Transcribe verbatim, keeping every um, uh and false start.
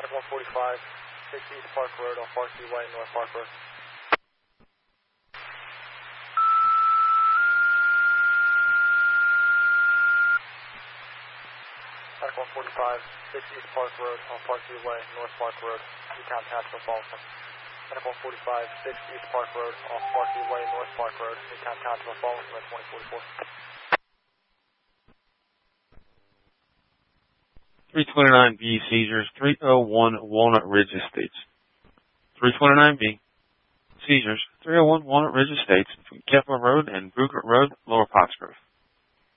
one forty-five, six East Park Road on Parkview Way, North Park Road. one forty-five, six East Park Road on Parkview Way, North Park Road, Newtown Township, Boston. one forty-five, six East Park Road on Parkview Way, North Park Road, Newtown Township, Boston, twenty forty-four. three twenty-nine B seizures, three oh one Walnut Ridge Estates. three twenty-nine B seizures, three oh one Walnut Ridge Estates from Kepler Road and Brugert Road, Lower Pottsgrove.